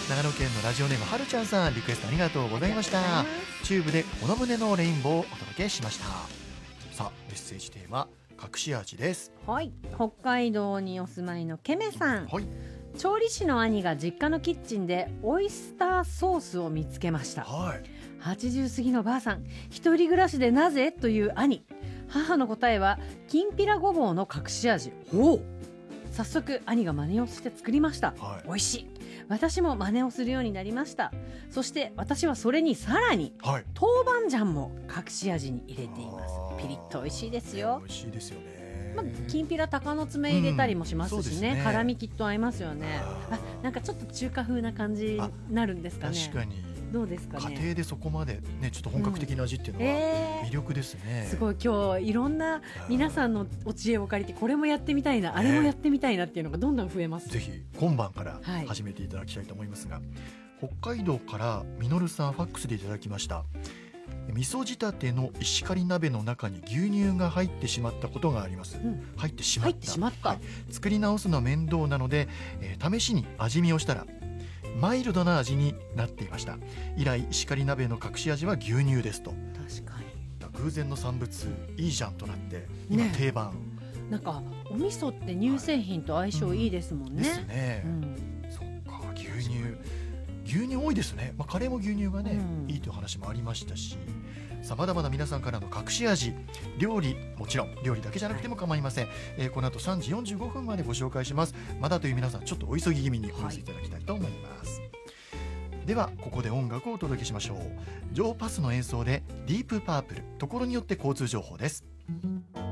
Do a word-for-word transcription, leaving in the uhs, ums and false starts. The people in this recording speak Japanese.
長野県のラジオネームはるちゃんさん、リクエストありがとうございました。チューブでこの胸のレインボーをお届けしました。さあメッセージテーマ、隠し味です。 はい、北海道にお住まいのケメさん、 はい、 調理師の兄が実家のキッチンでオイスターソースを見つけました。 はい、 はちじゅう過ぎのばあさん、一人暮らしでなぜという兄。母の答えはきんぴらごぼうの隠し味。おお、早速兄が真似をして作りました。 はい、 美味しい。私も真似をするようになりました。そして私はそれにさらに、はい、豆板醤も隠し味に入れています。ピリッと美味しいですよ。 美味しいですよね。 まあ、きんぴら鷹の爪入れたりもしますしね、うん、ね、辛みきっと合いますよね。あ、なんかちょっと中華風な感じになるんですかね。 確かに。 どうですかね。 家庭でそこまでね、ちょっと本格的な味っていうのは魅力ですね。 うん、えー、すごい今日いろんな皆さんのお知恵を借りて、これもやってみたいな、あれもやってみたいなっていうのがどんどん増えます。 ぜひ今晩から始めていただきたいと思いますが、はい、北海道からみのるさんファックスでいただきました。味噌仕立ての石狩鍋の中に牛乳が入ってしまったことがあります。うん、入ってしまった。入ってしまった。はい、作り直すのは面倒なので、えー、試しに味見をしたらマイルドな味になっていました。以来石狩鍋の隠し味は牛乳ですと。 確かに偶然の産物いいじゃんとなって今定番、ね、 なんかお味噌って乳製品と相性いいですもんね。 はい、うん、ですね、うん、そっか、牛乳牛乳多いですね。まあ、カレーも牛乳がね、うん、いいという話もありましたし、さあまだまだ皆さんからの隠し味、料理、もちろん料理だけじゃなくても構いません。はい、えー、この後さんじよんじゅうごふんまでご紹介します。まだという皆さんちょっとお急ぎ気味にお寄せいただきたいと思います。はい、ではここで音楽をお届けしましょう。ジョーパスの演奏でディープパープル、ところによって交通情報です。